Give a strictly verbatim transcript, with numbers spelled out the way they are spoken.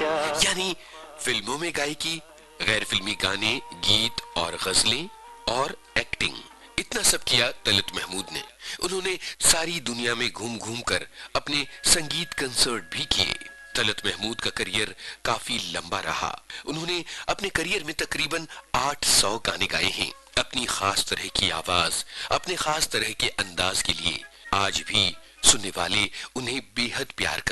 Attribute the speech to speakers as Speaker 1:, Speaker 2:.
Speaker 1: यानी फिल्मों में गायकी, गैर फिल्मी गाने, गीत और गजलें और एक्टिंग, इतना सब किया तलत महमूद ने। उन्होंने सारी दुनिया में घूम घूम कर अपने संगीत कंसर्ट भी किए। तलत महमूद का करियर काफी लंबा रहा। उन्होंने अपने करियर में तकरीबन आठ सौ गाने गाए हैं। अपनी खास तरह की आवाज, अपने खास तरह के अंदाज के लिए आज भी सुनने वाले उन्हें बेहद प्यार करते हैं।